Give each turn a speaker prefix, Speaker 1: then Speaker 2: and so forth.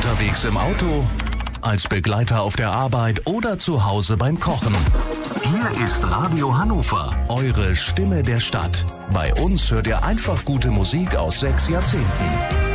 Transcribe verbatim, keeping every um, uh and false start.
Speaker 1: Unterwegs im Auto, als Begleiter auf der Arbeit oder zu Hause beim Kochen. Hier ist Radio Hannover, eure Stimme der Stadt. Bei uns hört ihr einfach gute Musik aus sechs Jahrzehnten.